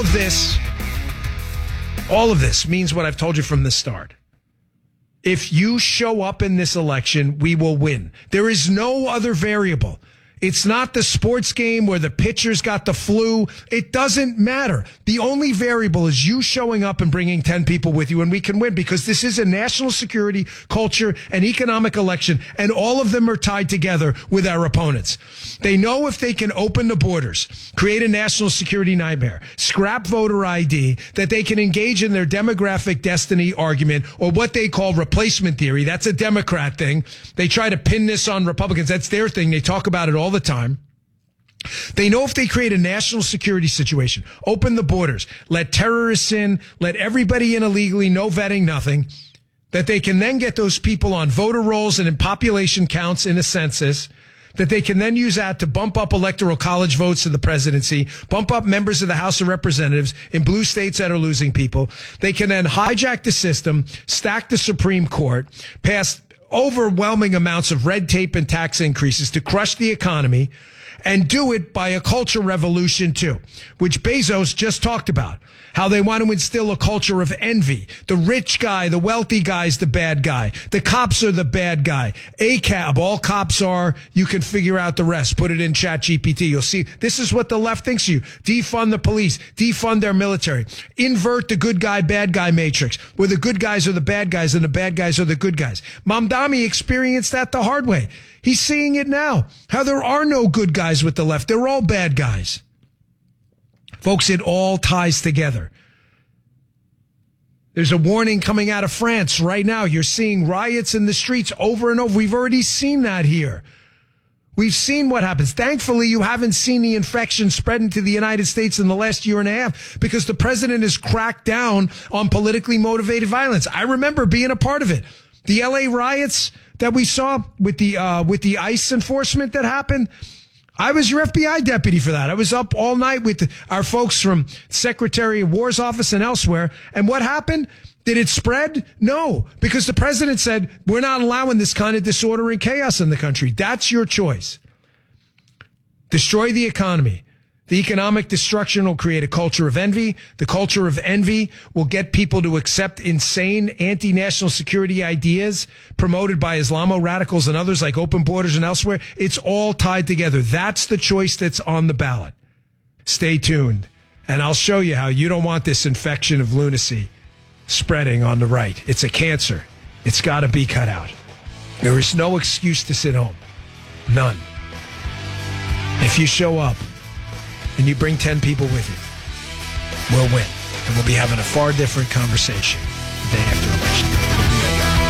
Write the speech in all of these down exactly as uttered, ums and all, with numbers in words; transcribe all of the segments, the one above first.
of this, all of this means what I've told you from the start. If you show up in this election, we will win. There is no other variable. It's not the sports game where the pitcher's got the flu. It doesn't matter. The only variable is you showing up and bringing ten people with you, and we can win because this is a national security, culture, and economic election, and all of them are tied together with our opponents. They know if they can open the borders, create a national security nightmare, scrap voter I D, that they can engage in their demographic destiny argument or what they call replacement theory. That's a Democrat thing. They try to pin this on Republicans. That's their thing. They talk about it all the time. They know if they create a national security situation, open the borders, let terrorists in, let everybody in illegally, no vetting, nothing, that they can then get those people on voter rolls and in population counts in a census, that they can then use that to bump up electoral college votes to the presidency, bump up members of the House of Representatives in blue states that are losing people. They can then hijack the system, stack the Supreme Court, pass overwhelming amounts of red tape and tax increases to crush the economy, and do it by a culture revolution too, which Bezos just talked about, how they want to instill a culture of envy. The rich guy, the wealthy guy's the bad guy. The cops are the bad guy. A C A B, all cops are, you can figure out the rest. Put it in Chat G P T. You'll see this is what the left thinks of you. Defund the police, defund their military, invert the good guy, bad guy matrix, where the good guys are the bad guys and the bad guys are the good guys. Mamdani experienced that the hard way. He's seeing it now, how there are no good guys with the left. They're all bad guys. Folks, it all ties together. There's a warning coming out of France right now. You're seeing riots in the streets over and over. We've already seen that here. We've seen what happens. Thankfully, you haven't seen the infection spread into the United States in the last year and a half because the president has cracked down on politically motivated violence. I remember being a part of it. The L A riots that we saw with the uh, with the ICE enforcement that happened. I was your F B I deputy for that. I was up all night with our folks from Secretary of War's office and elsewhere. And what happened? Did it spread? No, because the president said, we're not allowing this kind of disorder and chaos in the country. That's your choice. Destroy the economy. The economic destruction will create a culture of envy. The culture of envy will get people to accept insane anti-national security ideas promoted by Islamo radicals and others like open borders and elsewhere. It's all tied together. That's the choice that's on the ballot. Stay tuned, and I'll show you how you don't want this infection of lunacy spreading on the right. It's a cancer. It's got to be cut out. There is no excuse to sit home. None. If you show up, and you bring ten people with you, we'll win. And we'll be having a far different conversation the day after election. We'll be right back.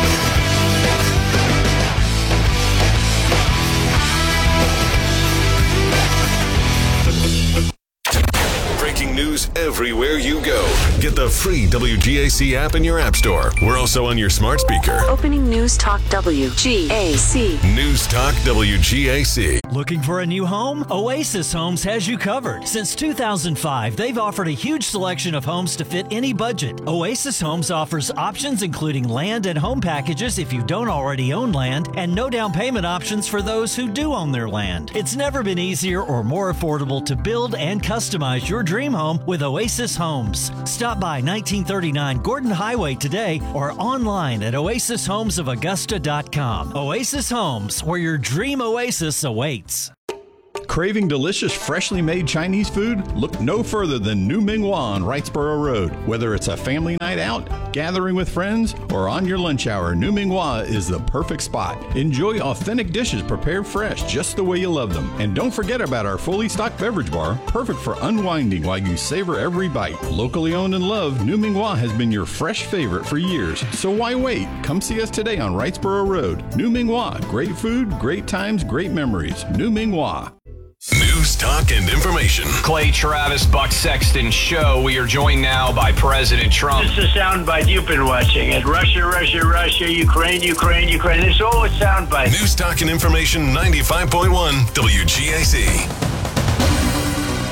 Breaking news everywhere you go. Get the free W G A C app in your app store. We're also on your smart speaker. Opening News Talk W G A C. News Talk W G A C. Looking for a new home? Oasis Homes has you covered. Since two thousand five, they've offered a huge selection of homes to fit any budget. Oasis Homes offers options including land and home packages if you don't already own land, and no down payment options for those who do own their land. It's never been easier or more affordable to build and customize your dream home with Oasis Homes. Stop by nineteen thirty-nine Gordon Highway today or online at oasis homes of augusta dot com. Oasis Homes, where your dream oasis awaits. Craving delicious, freshly made Chinese food? Look no further than New Ming Hua on Wrightsboro Road. Whether it's a family night out, gathering with friends, or on your lunch hour, New Ming Hua is the perfect spot. Enjoy authentic dishes prepared fresh, just the way you love them. And don't forget about our fully stocked beverage bar, perfect for unwinding while you savor every bite. Locally owned and loved, New Ming Hua has been your fresh favorite for years. So why wait? Come see us today on Wrightsboro Road. New Ming Hua. Great food, great times, great memories. New Ming Hua. News, talk, and information. Clay Travis, Buck Sexton Show. We are joined now by President Trump. This is a soundbite you've been watching. At Russia, Russia, Russia, Ukraine, Ukraine, Ukraine. It's all a soundbite. News, talk, and information, ninety-five point one W G A C.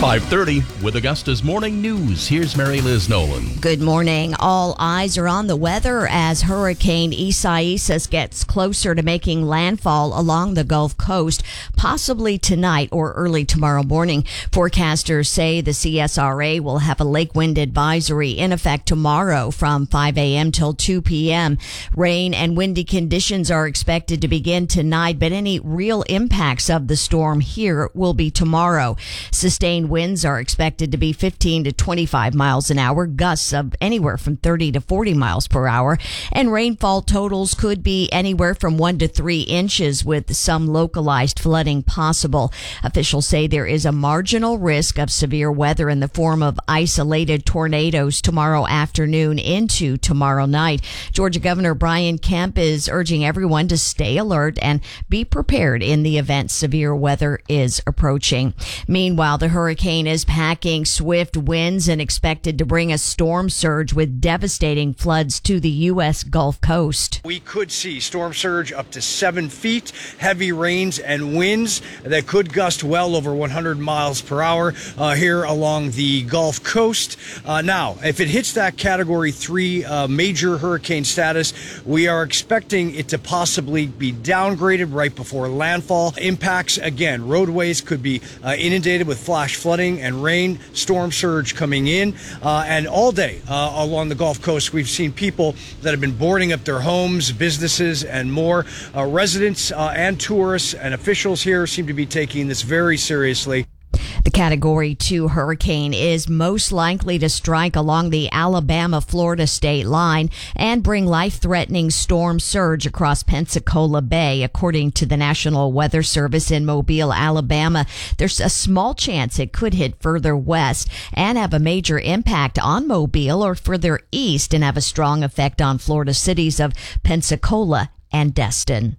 five thirty with Augusta's Morning News. Here's Mary Liz Nolan. Good morning. All eyes are on the weather as Hurricane Isaias gets closer to making landfall along the Gulf Coast, possibly tonight or early tomorrow morning. Forecasters say the C S R A will have a lake wind advisory in effect tomorrow from five a.m. till two p.m. Rain and windy conditions are expected to begin tonight, but any real impacts of the storm here will be tomorrow. Sustained winds are expected to be fifteen to twenty-five miles an hour, gusts of anywhere from thirty to forty miles per hour, and rainfall totals could be anywhere from one to three inches with some localized flooding possible. Officials say there is a marginal risk of severe weather in the form of isolated tornadoes tomorrow afternoon into tomorrow night. Georgia Governor Brian Kemp is urging everyone to stay alert and be prepared in the event severe weather is approaching. Meanwhile, the hurricane is packing swift winds and expected to bring a storm surge with devastating floods to the U S Gulf Coast. We could see storm surge up to seven feet, heavy rains and winds that could gust well over one hundred miles per hour uh, here along the Gulf Coast. Uh, now, if it hits that category three uh, major hurricane status, we are expecting it to possibly be downgraded right before landfall. Impacts, again, roadways could be uh, inundated with flash flooding and rain, storm surge coming in. Uh, and all day uh, along the Gulf Coast, we've seen people that have been boarding up their homes, businesses, and more. Uh, residents uh, and tourists and officials here seem to be taking this very seriously. The Category two hurricane is most likely to strike along the Alabama-Florida state line and bring life-threatening storm surge across Pensacola Bay, according to the National Weather Service in Mobile, Alabama. There's a small chance it could hit further west and have a major impact on Mobile or further east and have a strong effect on Florida cities of Pensacola and Destin.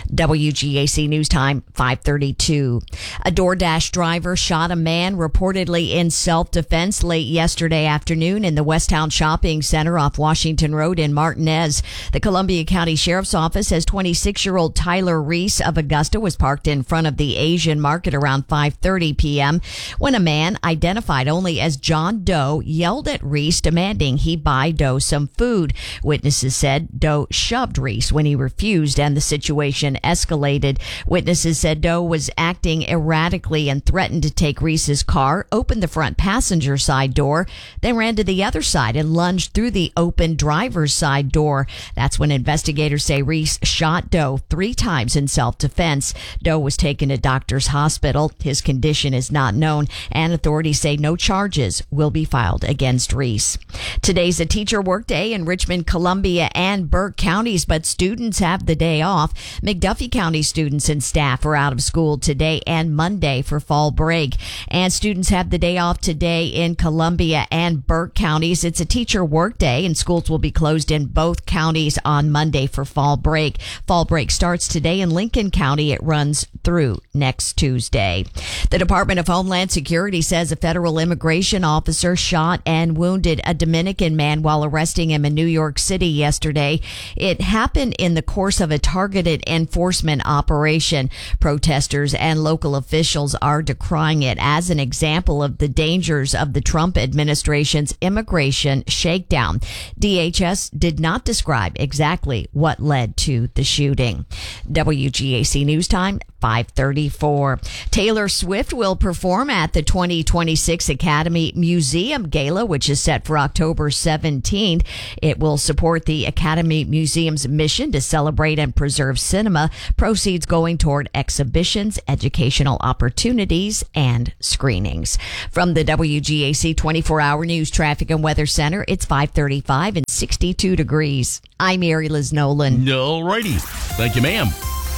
W G A C News Time, five thirty-two. A DoorDash driver shot a man reportedly in self-defense late yesterday afternoon in the Westtown Shopping Center off Washington Road in Martinez. The Columbia County Sheriff's Office says twenty-six-year-old Tyler Reese of Augusta was parked in front of the Asian Market around five thirty p.m. when a man identified only as John Doe yelled at Reese demanding he buy Doe some food. Witnesses said Doe shoved Reese when he refused and the situation escalated. Witnesses said Doe was acting erratically and threatened to take Reese's car, opened the front passenger side door, then ran to the other side and lunged through the open driver's side door. That's when investigators say Reese shot Doe three times in self-defense. Doe was taken to Doctors Hospital. His condition is not known, and authorities say no charges will be filed against Reese. Today's a teacher workday in Richmond, Columbia, and Burke counties, but students have the day off. McDuffie County students and staff are out of school today and Monday for fall break. And students have the day off today in Columbia and Burke counties. It's a teacher workday and schools will be closed in both counties on Monday for fall break. Fall break starts today in Lincoln County. It runs through next Tuesday. The Department of Homeland Security says a federal immigration officer shot and wounded a Dominican man while arresting him in New York City yesterday. It happened in the course of a targeted enforcement operation. Protesters and local officials are decrying it as an example of the dangers of the Trump administration's immigration shakedown. D H S did not describe exactly what led to the shooting. W G A C News Time, five thirty-four. Taylor Swift will perform at the twenty twenty-six Academy Museum Gala, which is set for October seventeenth. It will support the Academy Museum's mission to celebrate and preserve cinema, proceeds going toward exhibitions, educational opportunities, and screenings. From the W G A C twenty-four hour News Traffic and Weather Center, it's five thirty-five and sixty-two degrees. I'm Mary Liz Nolan. All righty. Thank you, ma'am.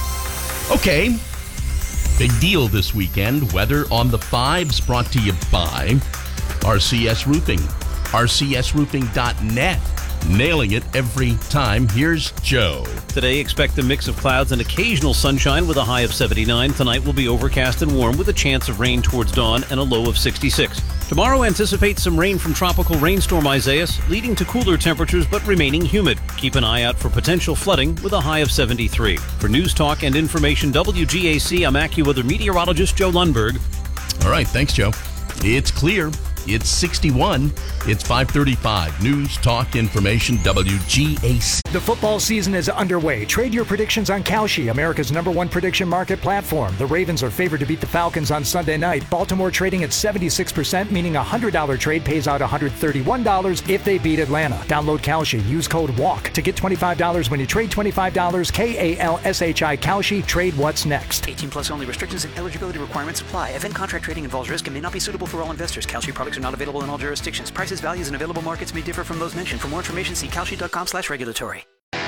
Okay. Big deal this weekend. Weather on the fives brought to you by R C S Roofing. R C S roofing dot net. Nailing it every time. Here's Joe. Today, expect a mix of clouds and occasional sunshine with a high of seventy-nine. Tonight will be overcast and warm with a chance of rain towards dawn and a low of sixty-six. Tomorrow, anticipate some rain from tropical rainstorm Isaias, leading to cooler temperatures but remaining humid. Keep an eye out for potential flooding with a high of seventy-three. For News Talk and Information W G A C, I'm AccuWeather meteorologist Joe Lundberg. All right, thanks, Joe. It's clear. It's sixty-one. It's five thirty-five. News, talk, information, W G A C. The football season is underway. Trade your predictions on Kalshi, America's number one prediction market platform. The Ravens are favored to beat the Falcons on Sunday night. Baltimore trading at seventy-six percent, meaning a one hundred dollars trade pays out one hundred thirty-one dollars if they beat Atlanta. Download Kalshi. Use code WALK to get twenty-five dollars when you trade twenty-five dollars. K A L S H I Kalshi. Trade what's next. eighteen plus only. Restrictions and eligibility requirements apply. Event contract trading involves risk and may not be suitable for all investors. Kalshi products are not available in all jurisdictions. Prices, values, and available markets may differ from those mentioned. For more information, see kalshi.com slash regulatory.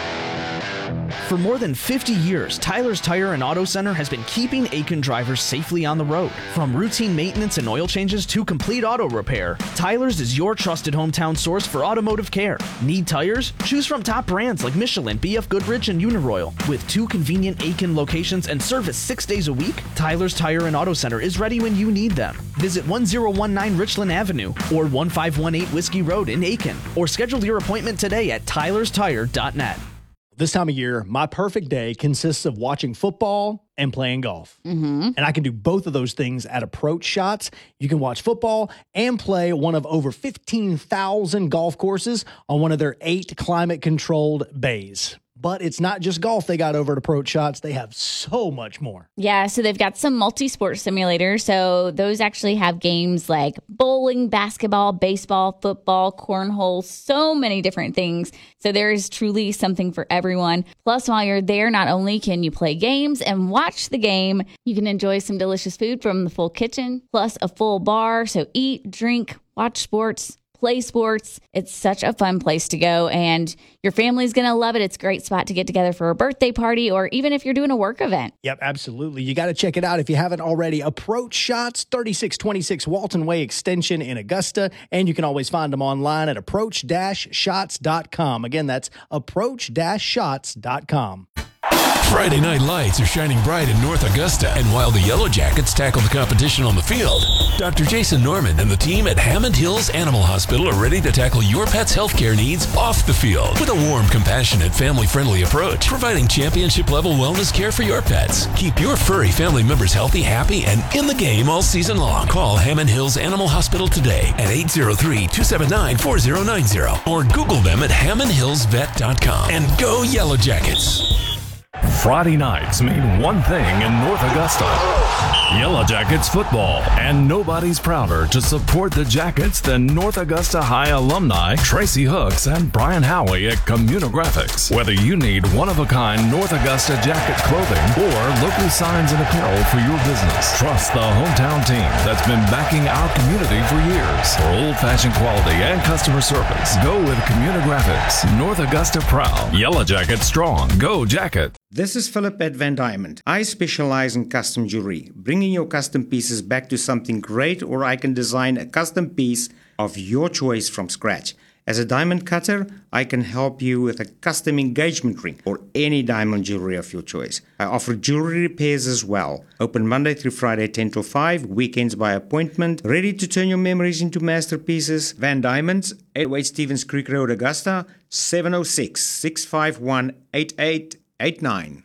For more than fifty years, Tyler's Tire and Auto Center has been keeping Aiken drivers safely on the road. From routine maintenance and oil changes to complete auto repair, Tyler's is your trusted hometown source for automotive care. Need tires? Choose from top brands like Michelin, B F Goodrich, and Uniroyal. With two convenient Aiken locations and service six days a week, Tyler's Tire and Auto Center is ready when you need them. Visit one oh one nine Richland Avenue or one five one eight Whiskey Road in Aiken, or schedule your appointment today at tylers tire dot net. This time of year, my perfect day consists of watching football and playing golf. Mm-hmm. And I can do both of those things at Approach Shots. You can watch football and play one of over fifteen thousand golf courses on one of their eight climate-controlled bays. But it's not just golf they got over at Approach Shots. They have so much more. Yeah, so they've got some multi-sport simulators. So those actually have games like bowling, basketball, baseball, football, cornhole, so many different things. So there is truly something for everyone. Plus, while you're there, not only can you play games and watch the game, you can enjoy some delicious food from the full kitchen, plus a full bar. So eat, drink, watch sports, play sports. It's such a fun place to go, and your family's going to love it. It's a great spot to get together for a birthday party, or even if you're doing a work event. Yep, absolutely. You got to check it out if you haven't already. Approach Shots, thirty-six twenty-six Walton Way Extension in Augusta, and you can always find them online at approach dash shots dot com. Again, that's approach dash shots dot com. Friday night lights are shining bright in North Augusta, and while the Yellow Jackets tackle the competition on the field, Doctor Jason Norman and the team at Hammond Hills Animal Hospital are ready to tackle your pet's healthcare needs off the field with a warm, compassionate, family-friendly approach, providing championship-level wellness care for your pets. Keep your furry family members healthy, happy, and in the game all season long. Call Hammond Hills Animal Hospital today at eight oh three, two seven nine, four oh nine oh or Google them at hammond hills vet dot com. And go Yellow Jackets! Friday nights mean one thing in North Augusta. Yellow Jackets football, and nobody's prouder to support the Jackets than North Augusta High alumni Tracy Hooks and Brian Howie at Communigraphics. Whether you need one-of-a-kind North Augusta Jackets clothing or local signs and apparel for your business, trust the hometown team that's been backing our community for years. For old-fashioned quality and customer service, go with Communigraphics. North Augusta proud. Yellow Jackets strong. Go Jacket. This is Philip at Van Diamond. I specialize in custom jewelry, bringing your custom pieces back to something great, or I can design a custom piece of your choice from scratch. As a diamond cutter, I can help you with a custom engagement ring or any diamond jewelry of your choice. I offer jewelry repairs as well. Open Monday through Friday, ten till five, weekends by appointment. Ready to turn your memories into masterpieces? Van Diamonds, eight oh eight Stevens Creek Road, Augusta, seven oh six, six five one, eight eight eight nine.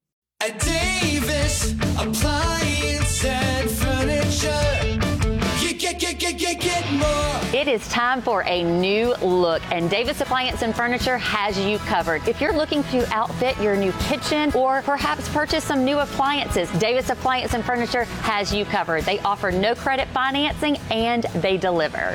At Davis Appliance and Furniture, you get, get, get, get, get more. It is time for a new look, and Davis Appliance and Furniture has you covered. If you're looking to outfit your new kitchen or perhaps purchase some new appliances, Davis Appliance and Furniture has you covered. They offer no credit financing and they deliver.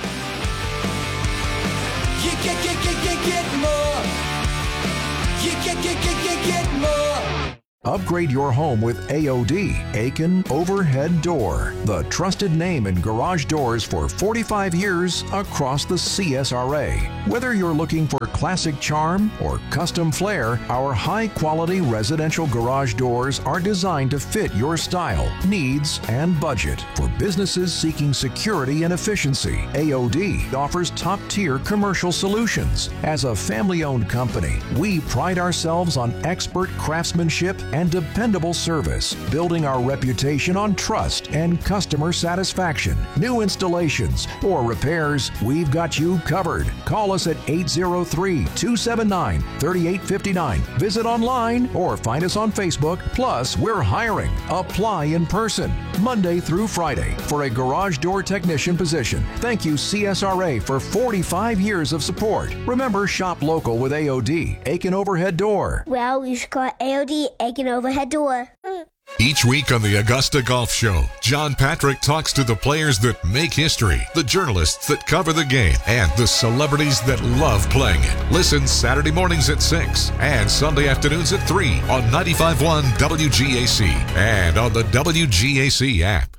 You get, get, get, get, get more. You get, get, get, get, get more. Upgrade your home with A O D, Aiken Overhead Door, the trusted name in garage doors for forty-five years across the C S R A. Whether you're looking for classic charm or custom flair, our high-quality residential garage doors are designed to fit your style, needs, and budget. For businesses seeking security and efficiency, A O D offers top-tier commercial solutions. As a family-owned company, we pride ourselves on expert craftsmanship and dependable service, building our reputation on trust and customer satisfaction. New installations or repairs, we've got you covered. Call us at eight oh three, two seven nine, three eight five nine. Visit online or find us on Facebook. Plus, we're hiring. Apply in person, Monday through Friday, for a garage door technician position. Thank you, C S R A, for forty-five years of support. Remember, shop local with A O D, Aiken Overhead Door. Well, we should call A O D Aiken Overhead Door. Each week on the Augusta Golf Show, John Patrick talks to the players that make history, the journalists that cover the game, and the celebrities that love playing it. Listen Saturday mornings at six and Sunday afternoons at three on ninety-five point one W G A C and on the W G A C app.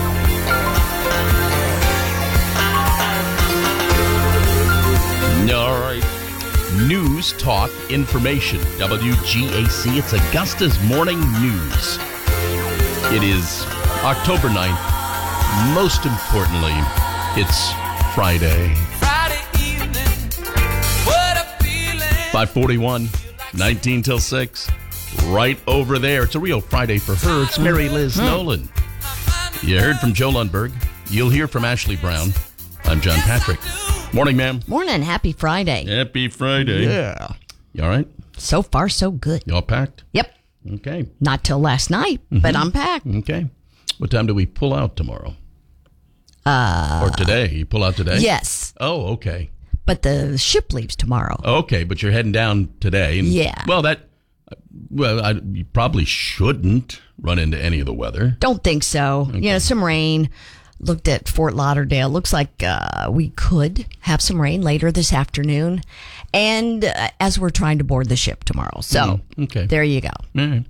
All right. News, talk, information. W G A C. It's Augusta's Morning News. It is October ninth. Most importantly, it's Friday. Friday evening, what a feeling. five forty-one, nineteen till six. Right over there. It's a real Friday for her. It's Mary Liz Hmm. Nolan. You heard from Joe Lundberg. You'll hear from Ashley Brown. I'm John Patrick. Morning, ma'am. Morning. Happy Friday. Happy Friday. Yeah. You all right? So far, so good. You all packed? Yep. Okay. Not till last night, but I'm packed. Okay. What time do we pull out tomorrow? Uh, Or today? You pull out today? Yes. Oh, okay. But the ship leaves tomorrow. Okay, but you're heading down today. And, Yeah. Well, that. Well, I, you probably shouldn't run into any of the weather. Don't think so. You know, some rain. Looked at Fort Lauderdale. Looks like uh, we could have some rain later this afternoon, and uh, as we're trying to board the ship tomorrow. So, Mm, okay. there you go. All right.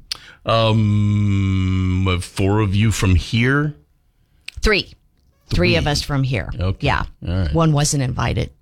Um, four of you from here. Three. Three of us from here. Okay. Yeah. All right. One wasn't invited.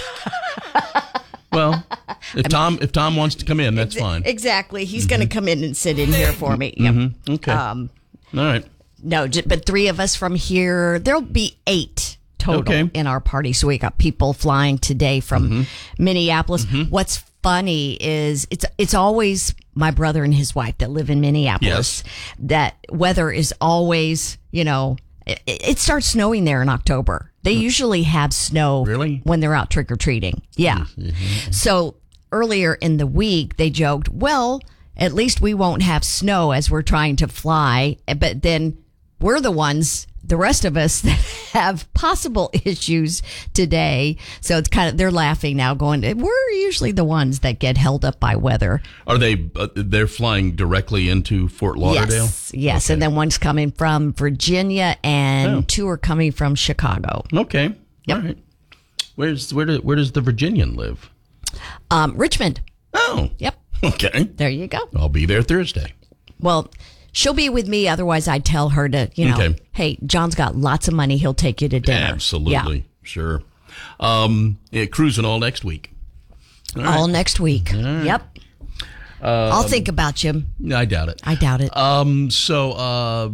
Well, if Tom if Tom wants to come in, that's fine. Exactly. He's going to come in and sit in here for me. Yep. Mhm. Okay. Um, All right. No, j- but three of us from here. There'll be eight total Okay. in our party. So we got people flying today from Mm-hmm. Minneapolis. What's funny is it's it's always my brother and his wife that live in Minneapolis. That weather is always, you know, it, it starts snowing there in October. They usually have snow really? when they're out trick or treating. Yeah. So earlier in the week, they joked, well, at least we won't have snow as we're trying to fly. But then we're the ones, the rest of us, that have possible issues today. So it's kind of, they're laughing now going, we're usually the ones that get held up by weather. Are they? Uh, they're flying directly into Fort Lauderdale. Yes. Yes. And then one's coming from Virginia and Oh. two are coming from Chicago. Okay. All right. Where's where? Do, where does the Virginian live? Um, Richmond. Oh. Yep. Okay. There you go. I'll be there Thursday. Well, she'll be with me. Otherwise, I'd tell her to, you know, Okay. hey, John's got lots of money. He'll take you to dinner. Absolutely. Yeah. Sure. Um, yeah, cruising all next week. All right. All next week. All right. Yep. Um, I'll think about you. I doubt it. I doubt it. Um, so, uh,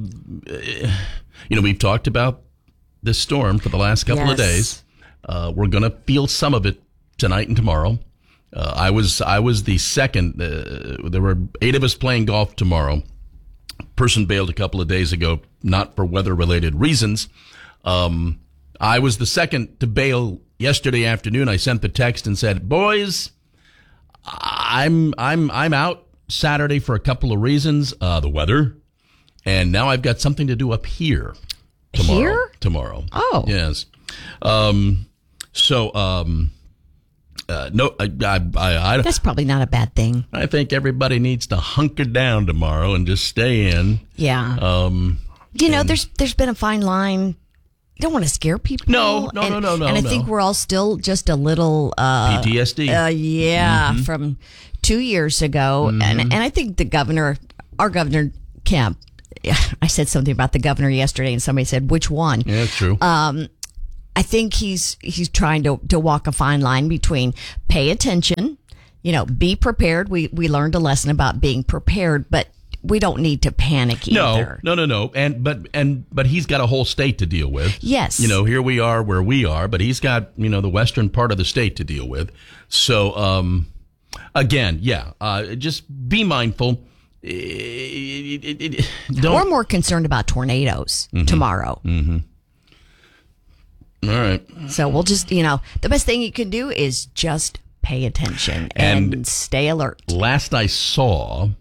you know, we've talked about this storm for the last couple of Yes. days. Uh, we're going to feel some of it tonight and tomorrow. Uh, I was I was the second. Uh, there were eight of us playing golf tomorrow. Person bailed a couple of days ago, not for weather-related reasons. Um, I was the second to bail yesterday afternoon. I sent the text and said, "Boys, I'm I'm I'm out Saturday for a couple of reasons. Uh, the weather, and now I've got something to do up here tomorrow. Here? Tomorrow. Oh, yes. Um, so um, uh, no, I, I, I, I That's probably not a bad thing. I think everybody needs to hunker down tomorrow and just stay in. Yeah. Um, You know, there's there's been a fine line. You don't want to scare people. No, no, and, no, no, no, And I no. think we're all still just a little uh, P T S D. Uh, yeah, Mhm. from two years ago, Mhm. and and I think the governor, our governor Kemp. I said something about the governor yesterday, and somebody said, "Which one?" Yeah, it's true. Um, I think he's he's trying to to walk a fine line between pay attention, you know, be prepared. We we learned a lesson about being prepared, but we don't need to panic No, either. no, no, no. And but and but he's got a whole state to deal with. Yes. You know, here we are where we are, but he's got, you know, the western part of the state to deal with. So um again, yeah, uh just be mindful. it, it, it, don't. We're more concerned about tornadoes Mhm. tomorrow. Mm-hmm. All right. So we'll just, you know, the best thing you can do is just pay attention and, And stay alert. Last I saw,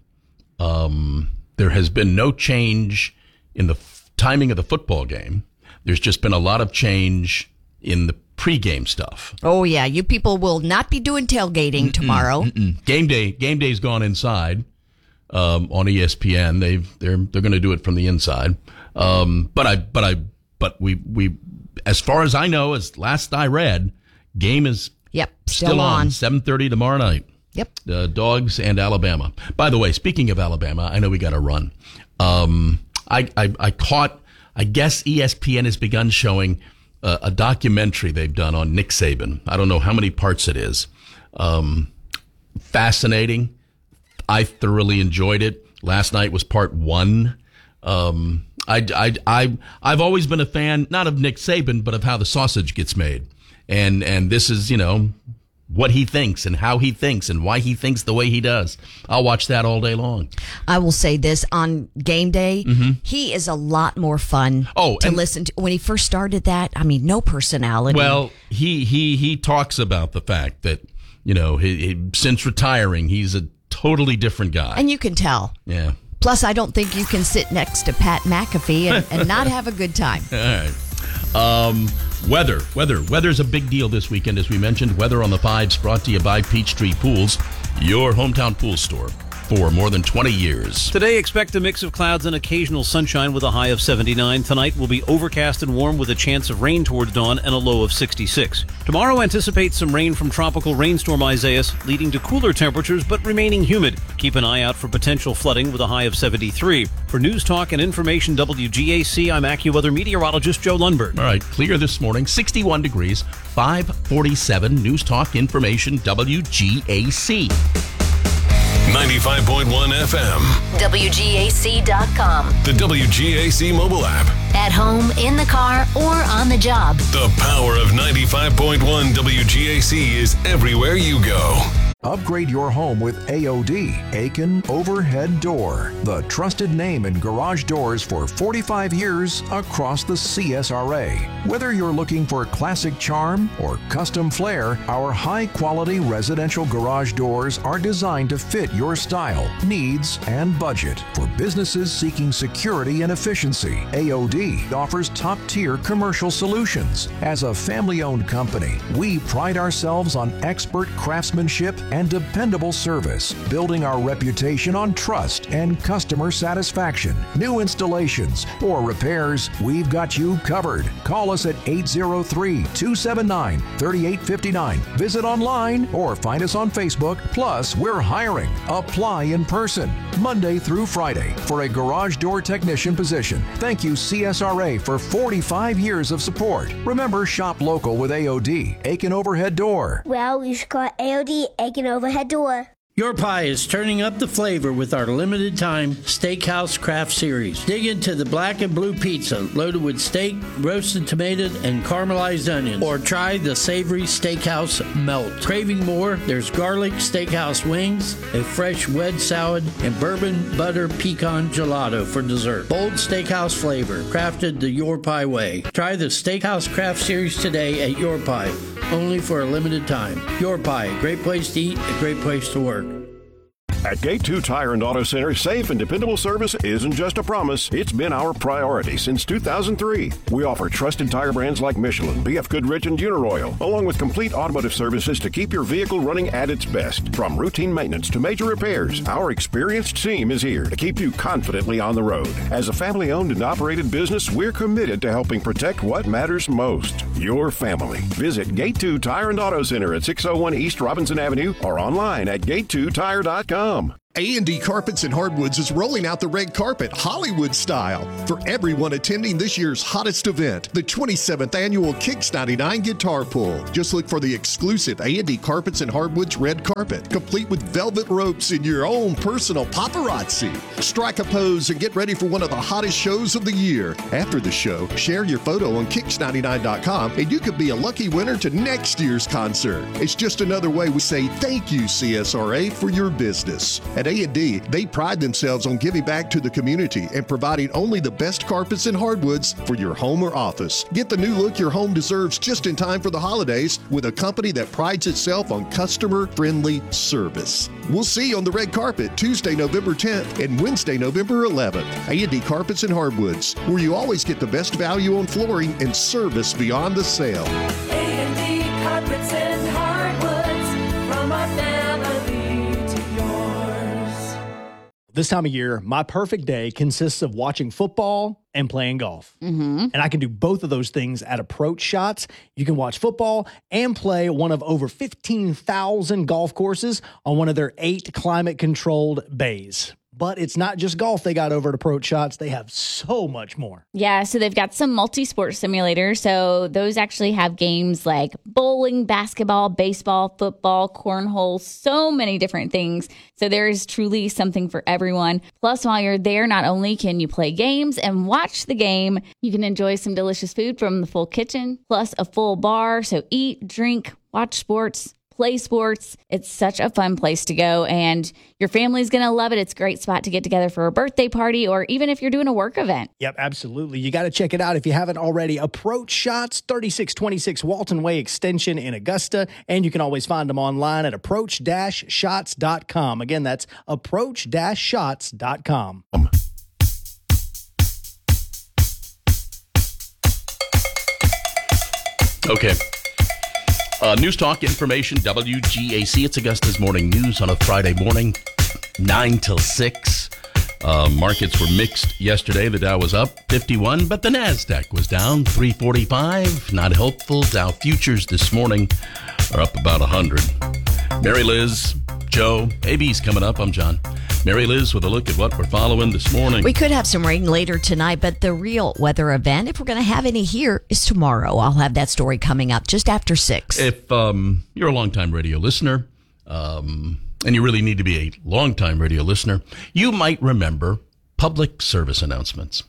um, there has been no change in the f- timing of the football game. There's just been a lot of change in the pregame stuff. Oh, yeah. You people will not be doing tailgating tomorrow. Mm-mm. Game day, game day's gone inside um, on E S P N. They've they're they're going to do it from the inside. Um, but I but I but we we as far as I know, as last I read, game is yep still, still on on. seven thirty tomorrow night. Yep. The Dogs and Alabama. By the way, speaking of Alabama, I know we got to run. Um, I, I I caught. I guess E S P N has begun showing uh, a documentary they've done on Nick Saban. I don't know how many parts it is. Um, fascinating. I thoroughly enjoyed it. Last night was part one. Um, I, I, I, I've always been a fan, not of Nick Saban, but of how the sausage gets made. And, and this is, you know, what he thinks and how he thinks and why he thinks the way he does. I'll watch that all day long. I will say this on game day, Mhm. he is a lot more fun Oh, to and- listen to. When he first started that, I mean, no personality. Well, he, he, he talks about the fact that, you know, he, he, since retiring, he's a totally different guy. And you can tell. Yeah. Plus, I don't think you can sit next to Pat McAfee and, and not have a good time. All right. Um, weather, weather, weather's a big deal this weekend, as we mentioned. Weather on the Fives brought to you by Peachtree Pools, your hometown pool store for more than twenty years. Today, expect a mix of clouds and occasional sunshine with a high of seventy-nine. Tonight will be overcast and warm with a chance of rain towards dawn and a low of sixty-six. Tomorrow, anticipate some rain from tropical rainstorm Isaias, leading to cooler temperatures but remaining humid. Keep an eye out for potential flooding with a high of seventy-three. For News Talk and Information W G A C, I'm AccuWeather meteorologist Joe Lundberg. All right, clear this morning, sixty-one degrees, five forty-seven, News Talk Information W G A C. ninety-five point one F M. W G A C dot com. The W G A C mobile app. At home, in the car, or on the job. The power of ninety-five point one W G A C is everywhere you go. Upgrade your home with A O D, Aiken Overhead Door, the trusted name in garage doors for forty-five years across the C S R A. Whether you're looking for classic charm or custom flair, our high-quality residential garage doors are designed to fit your style, needs, and budget. For businesses seeking security and efficiency, A O D offers top-tier commercial solutions. As a family-owned company, we pride ourselves on expert craftsmanship and dependable service, building our reputation on trust and customer satisfaction. New installations or repairs, we've got you covered. Call us at eight zero three, two seven nine, three eight five nine. Visit online or find us on Facebook. Plus, we're hiring. Apply in person, Monday through Friday, for a garage door technician position. Thank you, C S R A, for forty-five years of support. Remember, shop local with A O D, Aiken Overhead Door. Well, you should call A O D Aiken Overhead Door. Your Pie is turning up the flavor with our limited time Steakhouse Craft Series. Dig into the black and blue pizza loaded with steak, roasted tomato, and caramelized onions. Or try the savory Steakhouse Melt. Craving more? There's garlic steakhouse wings, a fresh wedge salad, and bourbon butter pecan gelato for dessert. Bold steakhouse flavor, crafted the Your Pie way. Try the Steakhouse Craft Series today at Your Pie, only for a limited time. Your Pie, a great place to eat, a great place to work. At Gate two Tire and Auto Center, safe and dependable service isn't just a promise, it's been our priority since two thousand three. We offer trusted tire brands like Michelin, B F Goodrich, and Uniroyal, along with complete automotive services to keep your vehicle running at its best. From routine maintenance to major repairs, our experienced team is here to keep you confidently on the road. As a family-owned and operated business, we're committed to helping protect what matters most, your family. Visit Gate two Tire and Auto Center at six oh one East Robinson Avenue or online at gate two tire dot com. A and D Carpets and Hardwoods is rolling out the red carpet Hollywood style for everyone attending this year's hottest event, the twenty-seventh annual Kicks ninety-nine Guitar Pull. Just look for the exclusive A and D Carpets and Hardwoods red carpet, complete with velvet ropes and your own personal paparazzi. Strike a pose and get ready for one of the hottest shows of the year. After the show, share your photo on kicks ninety-nine dot com and you could be a lucky winner to next year's concert. It's just another way we say thank you, C S R A, for your business. At A and D, they pride themselves on giving back to the community and providing only the best carpets and hardwoods for your home or office. Get the new look your home deserves just in time for the holidays with a company that prides itself on customer-friendly service. We'll see you on the red carpet Tuesday, November tenth and Wednesday, November eleventh. A and D Carpets and Hardwoods, where you always get the best value on flooring and service beyond the sale. A and D Carpets and Hardwoods, from our family to yours. This time of year, my perfect day consists of watching football and playing golf. Mm-hmm. And I can do both of those things at Approach Shots. You can watch football and play one of over fifteen thousand golf courses on one of their eight climate-controlled bays. But it's not just golf they got over at Approach Shots. They have so much more. Yeah, so they've got some multi-sport simulators. So those actually have games like bowling, basketball, baseball, football, cornhole, so many different things. So there is truly something for everyone. Plus, while you're there, not only can you play games and watch the game, you can enjoy some delicious food from the full kitchen, plus a full bar. So eat, drink, watch sports, play sports. It's such a fun place to go, and your family's going to love it. It's a great spot to get together for a birthday party, or even if you're doing a work event. Yep, absolutely. You got to check it out if you haven't already. Approach Shots, thirty-six twenty-six Walton Way Extension in Augusta, and you can always find them online at approach dash shots dot com. Again, that's approach dash shots dot com. Okay. Uh, news Talk Information, W G A C. It's Augusta's Morning News on a Friday morning, nine till six. Uh, markets were mixed yesterday. The Dow was up fifty-one, but the NASDAQ was down three forty-five. Not helpful. Dow futures this morning are up about one hundred. Mary Liz, Joe, A B's coming up. I'm John. Mary Liz with a look at what we're following this morning. We could have some rain later tonight, but the real weather event, if we're going to have any here, is tomorrow. I'll have that story coming up just after six. If um, you're a longtime radio listener, um, and you really need to be a longtime radio listener, you might remember public service announcements.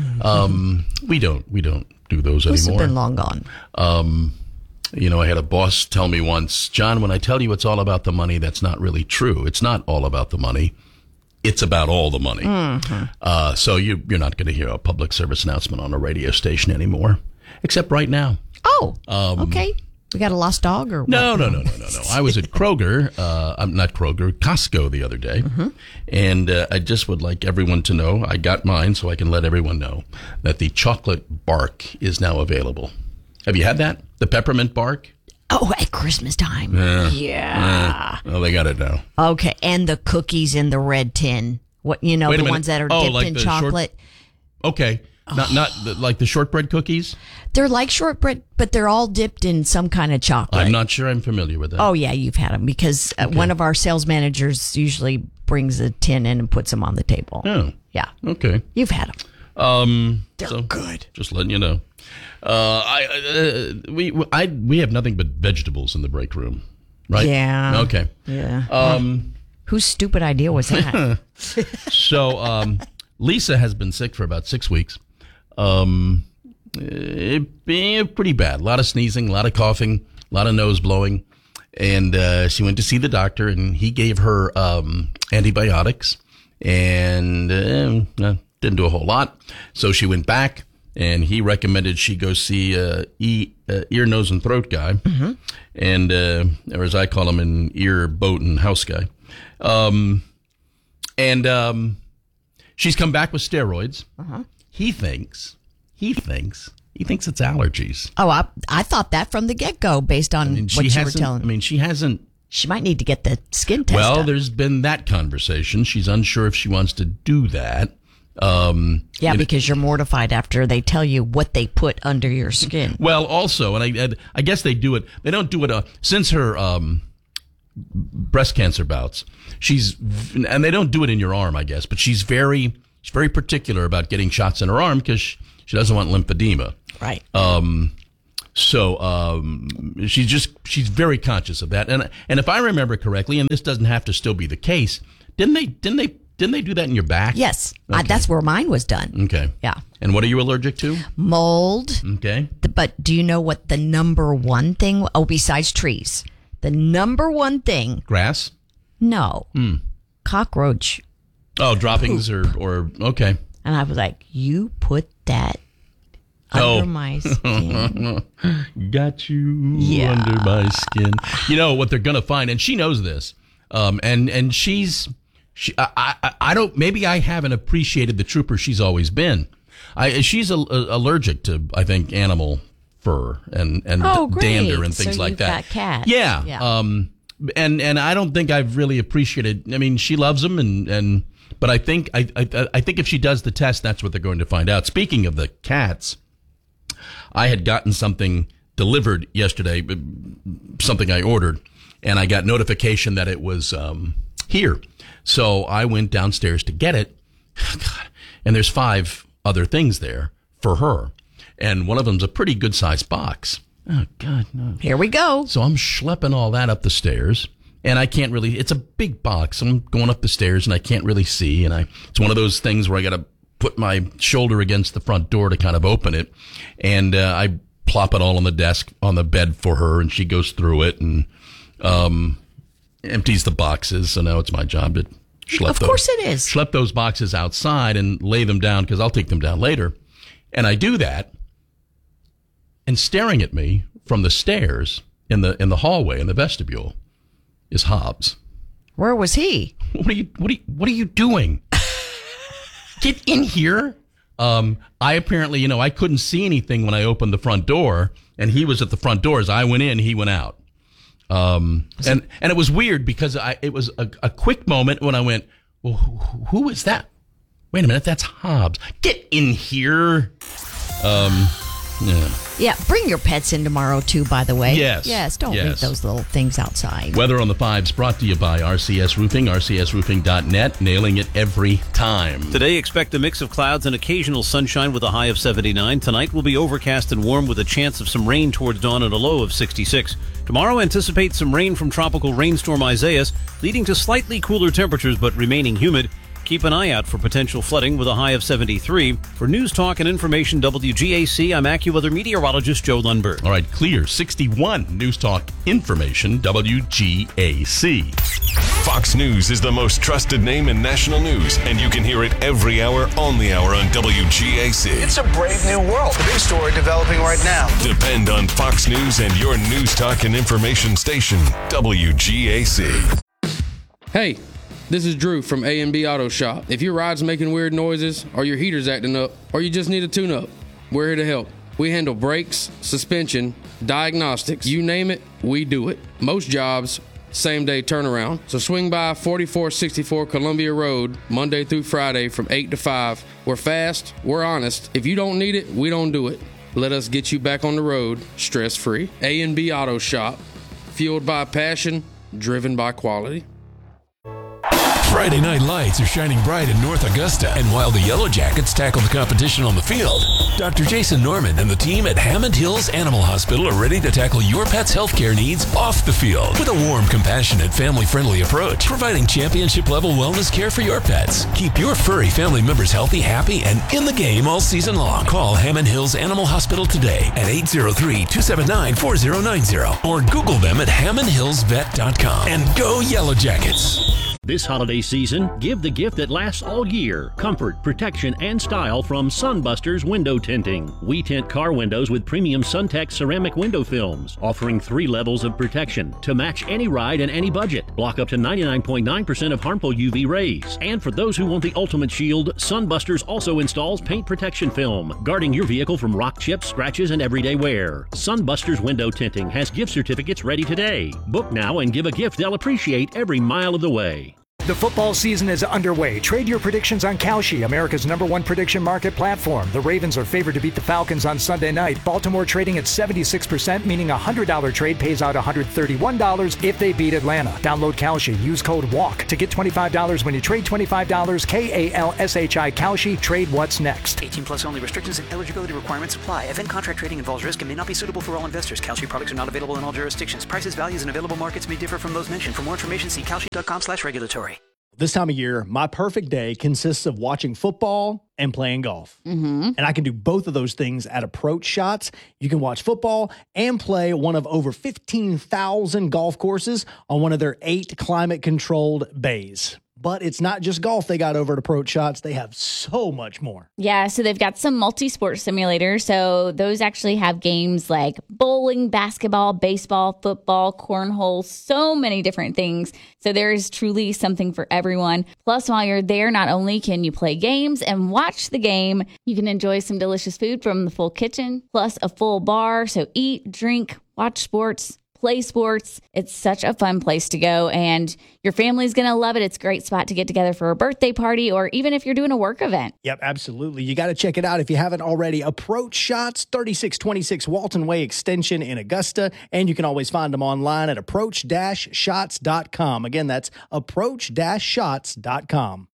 um, we don't we don't do those Those anymore. have been long gone. Um, you know, I had a boss tell me once, John, when I tell you it's all about the money, that's not really true. It's not all about the money. It's about all the money. Mm-hmm. Uh, so you, you're not going to hear a public service announcement on a radio station anymore, except right now. Oh, um, okay. We got a lost dog or what? No, no, no, no, no, no. I was at Kroger, uh, I'm not Kroger, Costco the other day. Mm-hmm. And uh, I just would like everyone to know, I got mine so I can let everyone know, that the chocolate bark is now available. Have you had that? The peppermint bark? Oh, at Christmas time. Uh, yeah. Uh, well, they got it now. Okay, and the cookies in the red tin. What you know, Wait a the minute. ones that are Oh, dipped like in the short- chocolate. Okay. Not not the, like the shortbread cookies? They're like shortbread, but they're all dipped in some kind of chocolate. I'm not sure I'm familiar with that. Oh, yeah, you've had them because uh, Okay. one of our sales managers usually brings a tin in and puts them on the table. Oh. Yeah. Okay. You've had them. Um, They're so, good. Just letting you know. Uh, I uh, we I we have nothing but vegetables in the break room, right? Yeah. Okay. Yeah. Um, Whose stupid idea was that? so um, Lisa has been sick for about six weeks. Um, it, it, pretty bad. A lot of sneezing, a lot of coughing, a lot of nose blowing, and uh, she went to see the doctor, and he gave her um, antibiotics, and uh, didn't do a whole lot. So she went back. And he recommended she go see uh, e, uh, ear, nose, and throat guy, mm-hmm. and uh, or as I call him, an ear, boat, and house guy. Um, and um, she's come back with steroids. Uh-huh. He thinks, he thinks, he thinks it's allergies. Oh, I, I thought that from the get-go based on I mean, what she you were hasn't- telling I mean, she hasn't. She might need to get the skin test Well, done. there's been that conversation. She's unsure if she wants to do that. Um, Yeah, you know- because you're mortified after they tell you what they put under your skin. Well, also, and I, I guess they do it. They don't do it uh, since her um, breast cancer bouts. She's and they don't do it in your arm, I guess. But she's very, she's very particular about getting shots in her arm because she, she doesn't want lymphedema. Right. Um. So um, she's just she's very conscious of that. And and if I remember correctly, and this doesn't have to still be the case, didn't they? Didn't they? Didn't they do that in your back? Yes. I, Okay. that's where mine was done. Okay. Yeah. And what are you allergic to? Mold. Okay. But do you know what the number one thing? Oh, besides trees, the number one thing. Grass. No. Hmm. cockroach. Oh, droppings or, or, okay. And I was like, you put that oh. under my skin. Got you Yeah. under my skin. You know what they're going to find, and she knows this. Um, and, and she's, she, I, I, I don't, maybe I haven't appreciated the trooper she's always been. I, she's a, a, allergic to, I think, animal fur and, and Oh, great. dander and things So like you've that. got cats. Yeah. Yeah. Um, and, and I don't think I've really appreciated, I mean, she loves them and, and, but I think, I, I, I think if she does the test, that's what they're going to find out. Speaking of the cats, I had gotten something delivered yesterday, something I ordered, and I got notification that it was, um, here. So I went downstairs to get it. God. And there's five other things there for her. And one of them's a pretty good sized box. Oh, God, no. Here we go. So I'm schlepping all that up the stairs. And I can't really, it's a big box. I'm going up the stairs and I can't really see. And I, it's one of those things where I got to put my shoulder against the front door to kind of open it. And uh, I plop it all on the desk, on the bed for her. And she goes through it and um, empties the boxes. So now it's my job to schlep Of those, course it is. Schlep those boxes outside and lay them down because I'll take them down later. And I do that. And staring at me from the stairs in the in the hallway in the vestibule is Hobbs. Where was he? What are you what are you, what are you doing? Get in here. Um, I apparently, you know, I couldn't see anything when I opened the front door, and he was at the front door. As I went in, he went out. Um, and and it was weird because I it was a, a quick moment when I went, well, who, who is that? Wait a minute, that's Hobbs. Get in here. Um, yeah. Yeah, bring your pets in tomorrow, too, by the way. Yes. Yes, don't Yes. leave those little things outside. Weather on the Fives brought to you by R C S Roofing, R C S roofing dot net, nailing it every time. Today, expect a mix of clouds and occasional sunshine with a high of seventy-nine. Tonight will be overcast and warm with a chance of some rain towards dawn and a low of sixty-six. Tomorrow, anticipate some rain from tropical rainstorm Isaias, leading to slightly cooler temperatures but remaining humid. Keep an eye out for potential flooding with a high of seventy-three. For News Talk and Information W G A C, I'm AccuWeather meteorologist Joe Lundberg. All right, clear. sixty-one News Talk Information W G A C. Fox News is the most trusted name in national news, and you can hear it every hour on the hour on W G A C. It's a brave new world. The big story developing right now. Depend on Fox News and your News Talk and Information station, W G A C. Hey, this is Drew from A and B Auto Shop. If your ride's making weird noises, or your heater's acting up, or you just need a tune-up, we're here to help. We handle brakes, suspension, diagnostics, you name it, we do it. Most jobs, same-day turnaround. So swing by forty-four sixty-four Columbia Road, Monday through Friday from eight to five. We're fast, we're honest. If you don't need it, we don't do it. Let us get you back on the road, stress-free. A and B Auto Shop, fueled by passion, driven by quality. Friday Night Lights are shining bright in North Augusta, and while the Yellow Jackets tackle the competition on the field, Doctor Jason Norman and the team at Hammond Hills Animal Hospital are ready to tackle your pet's healthcare needs off the field with a warm, compassionate, family-friendly approach, providing championship-level wellness care for your pets. Keep your furry family members healthy, happy, and in the game all season long. Call Hammond Hills Animal Hospital today at eight zero three, two seven nine, four zero nine zero or Google them at hammond hills vet dot com. And go Yellow Jackets! This holiday season, give the gift that lasts all year. Comfort, protection, and style from Sunbusters Window Tinting. We tint car windows with premium SunTech ceramic window films, offering three levels of protection to match any ride and any budget. Block up to ninety-nine point nine percent of harmful U V rays. And for those who want the ultimate shield, Sunbusters also installs paint protection film, guarding your vehicle from rock chips, scratches, and everyday wear. Sunbusters Window Tinting has gift certificates ready today. Book now and give a gift they'll appreciate every mile of the way. The football season is underway. Trade your predictions on Kalshi, America's number one prediction market platform. The Ravens are favored to beat the Falcons on Sunday night. Baltimore trading at seventy-six percent, meaning a one hundred dollars trade pays out one hundred thirty-one dollars if they beat Atlanta. Download Kalshi. Use code WALK to get twenty-five dollars when you trade twenty-five dollars. K A L S H I Kalshi. Trade what's next. eighteen plus only. Restrictions and eligibility requirements apply. Event contract trading involves risk and may not be suitable for all investors. Kalshi products are not available in all jurisdictions. Prices, values, and available markets may differ from those mentioned. For more information, see kalshi dot com slash regulatory. This time of year, my perfect day consists of watching football and playing golf. Mm-hmm. And I can do both of those things at Approach Shots. You can watch football and play one of over fifteen thousand golf courses on one of their eight climate-controlled bays. But it's not just golf they got over at Approach Shots. They have so much more. Yeah, so they've got some multi-sport simulators. So those actually have games like bowling, basketball, baseball, football, cornhole, so many different things. So there is truly something for everyone. Plus, while you're there, not only can you play games and watch the game, you can enjoy some delicious food from the full kitchen, plus a full bar. So eat, drink, watch sports, play sports. It's such a fun place to go, and your family's going to love it. It's a great spot to get together for a birthday party, or even if you're doing a work event. Yep, absolutely. You got to check it out if you haven't already. Approach Shots, thirty-six twenty-six Walton Way Extension in Augusta, and you can always find them online at approach dash shots dot com. Again, that's approach dash shots dot com.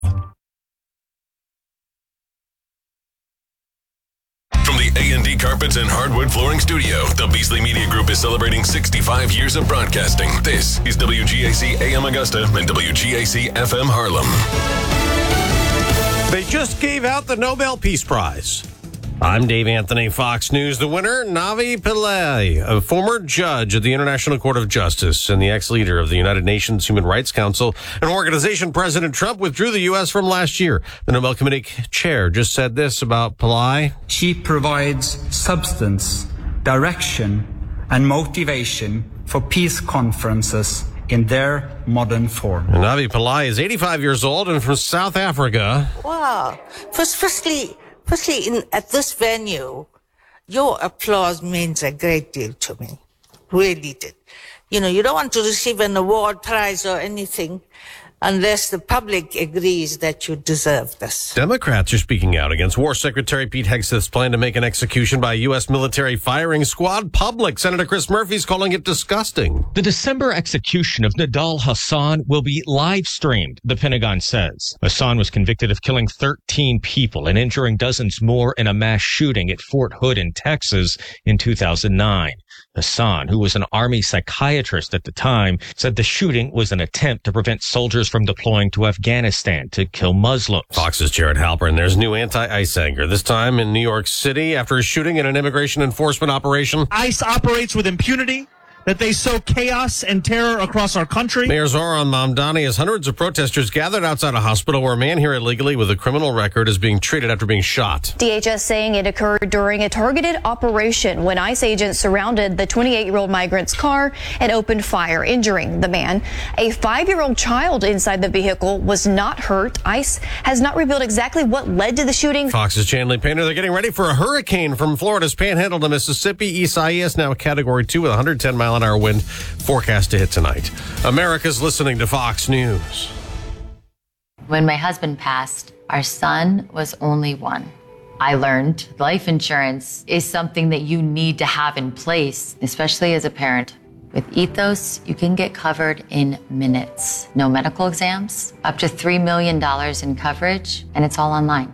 From the A and D Carpets and Hardwood Flooring Studio, the Beasley Media Group is celebrating sixty-five years of broadcasting. This is W G A C A M Augusta and W G A C F M Harlem. They just gave out the Nobel Peace Prize. I'm Dave Anthony, Fox News. The winner, Navi Pillay, a former judge at the International Court of Justice and the ex-leader of the United Nations Human Rights Council, an organization President Trump withdrew the U S from last year. The Nobel Committee chair just said this about Pillay. She provides substance, direction, and motivation for peace conferences in their modern form. And Navi Pillay is eighty-five years old and from South Africa. Wow. First, firstly, firstly, in, at this venue, your applause means a great deal to me. Really did. You know, you don't want to receive an award, prize, or anything unless the public agrees that you deserve this. Democrats are speaking out against War Secretary Pete Hegseth's plan to make an execution by a U S military firing squad public. Senator Chris Murphy's calling it disgusting. The December execution of Nidal Hasan will be live streamed, the Pentagon says. Hasan was convicted of killing thirteen people and injuring dozens more in a mass shooting at Fort Hood in Texas in two thousand nine. Hasan, who was an Army psychiatrist at the time, said the shooting was an attempt to prevent soldiers from deploying to Afghanistan to kill Muslims. Fox's Jared Halpern. There's new anti-ICE anger, this time in New York City after a shooting in an immigration enforcement operation. ICE operates with impunity, that they sow chaos and terror across our country. Mayor Zoran Mamdani, as hundreds of protesters gathered outside a hospital where a man here illegally with a criminal record is being treated after being shot. D H S saying it occurred during a targeted operation when ICE agents surrounded the twenty-eight-year-old migrant's car and opened fire, injuring the man. A five-year-old child inside the vehicle was not hurt. ICE has not revealed exactly what led to the shooting. Fox's Chanley Painter, they're getting ready for a hurricane from Florida's panhandle to Mississippi. Isaias now category two with one hundred ten mile an hour wind, forecast to hit tonight. America's listening to Fox News. When my husband passed, our son was only one. I learned life insurance is something that you need to have in place, especially as a parent. With Ethos, you can get covered in minutes. No medical exams, up to three million dollars in coverage, and it's all online.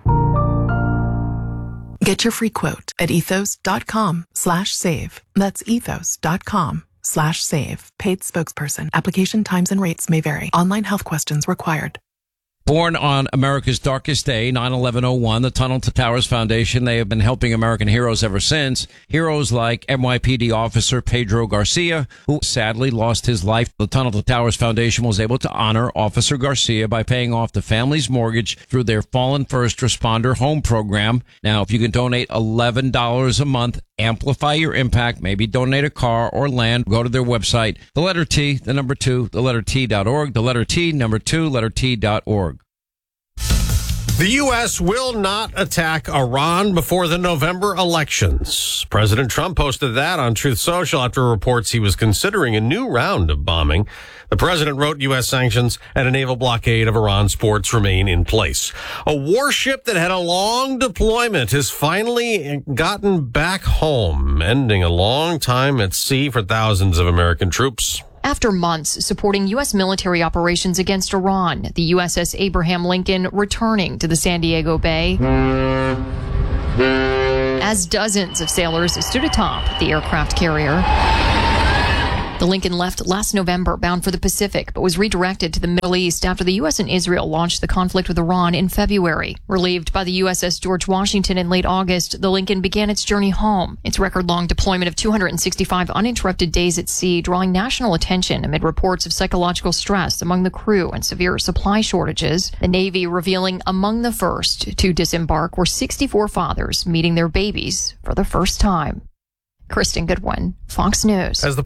Get your free quote at ethos.com slash save. That's ethos.com slash save. Paid spokesperson. Application times and rates may vary. Online health questions required. Born on America's darkest day, nine eleven oh one, the Tunnel to Towers Foundation, they have been helping American heroes ever since. Heroes like N Y P D officer Pedro Garcia, who sadly lost his life. The Tunnel to Towers Foundation was able to honor Officer Garcia by paying off the family's mortgage through their Fallen First Responder Home Program. Now, if you can donate eleven dollars a month, amplify your impact, maybe donate a car or land, go to their website, the letter T, the number two, the letter T dot org, the letter T, number two, letter T dot org. The U S will not attack Iran before the November elections. President Trump posted that on Truth Social after reports he was considering a new round of bombing. The president wrote U S sanctions and a naval blockade of Iran's ports remain in place. A warship that had a long deployment has finally gotten back home, ending a long time at sea for thousands of American troops. After months supporting U S military operations against Iran, the U S S Abraham Lincoln returning to the San Diego Bay as dozens of sailors stood atop the aircraft carrier. The Lincoln left last November bound for the Pacific, but was redirected to the Middle East after the U S and Israel launched the conflict with Iran in February. Relieved by the U S S George Washington in late August, the Lincoln began its journey home. Its record-long deployment of two hundred sixty-five uninterrupted days at sea drawing national attention amid reports of psychological stress among the crew and severe supply shortages. The Navy revealing among the first to disembark were sixty-four fathers meeting their babies for the first time. Kristen Goodwin, Fox News. As the